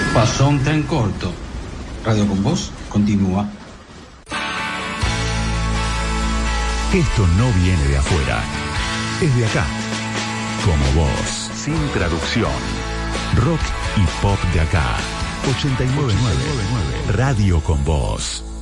Pasó un tren corto. Radio con Voz continúa. Esto no viene de afuera, es de acá. Como vos, sin traducción. Rock y pop de acá. 89.9 Radio con Voz.